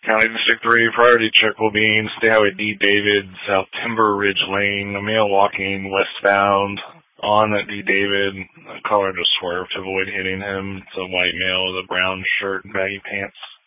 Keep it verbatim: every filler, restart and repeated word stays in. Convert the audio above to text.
County District three, priority check will be stay highway D David, South Timber Ridge Lane, a male walking westbound on at D David. The caller just swerved to avoid hitting him. It's a white male with a brown shirt and baggy pants.